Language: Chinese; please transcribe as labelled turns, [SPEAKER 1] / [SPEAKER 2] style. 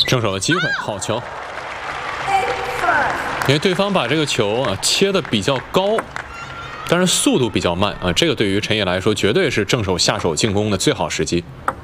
[SPEAKER 1] 正手的机会，好球。因为对方把这个球切得比较高，但是速度比较慢这个对于陈烨来说绝对是正手下手进攻的最好时机。